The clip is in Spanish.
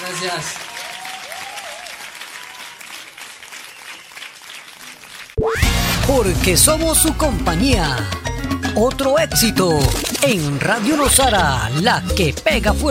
Gracias. Porque somos su compañía. Otro éxito en Radio Nosara, la que pega fuerte.